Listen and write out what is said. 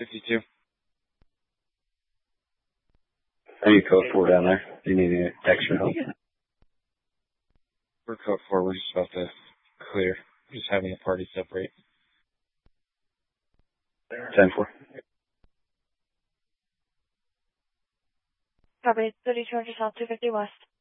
52. Are you code 4 down there? Do you need any extra help? We're code 4. We're just about to clear. We're just having the party separate. 10-4. Copy. 3200 South 250 West.